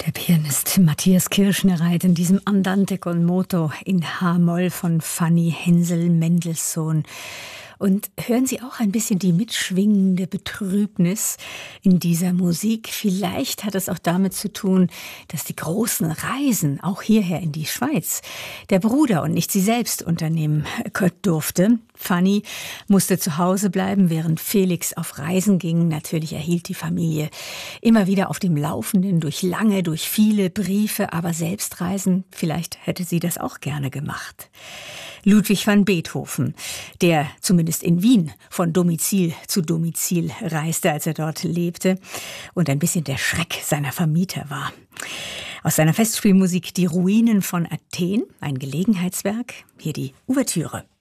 Der Pianist Matthias Kirschner reiht in diesem Andante con moto in H-Moll von Fanny Hensel-Mendelssohn. Und hören Sie auch ein bisschen die mitschwingende Betrübnis in dieser Musik. Vielleicht hat es auch damit zu tun, dass die großen Reisen, auch hierher in die Schweiz, der Bruder und nicht sie selbst unternehmen durfte. Fanny musste zu Hause bleiben, während Felix auf Reisen ging. Natürlich erhielt die Familie immer wieder auf dem Laufenden durch viele Briefe, aber selbst reisen, vielleicht hätte sie das auch gerne gemacht. Ludwig van Beethoven, der zumindest in Wien von Domizil zu Domizil reiste, als er dort lebte und ein bisschen der Schreck seiner Vermieter war. Aus seiner Festspielmusik Die Ruinen von Athen, ein Gelegenheitswerk, hier die Ouvertüre.